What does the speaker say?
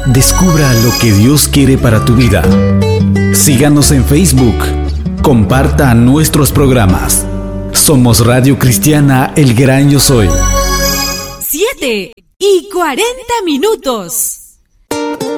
Descubra lo que Dios quiere para tu vida. Síganos en Facebook. Comparta nuestros programas. Somos Radio Cristiana El Gran Yo Soy. 7:40 minutos.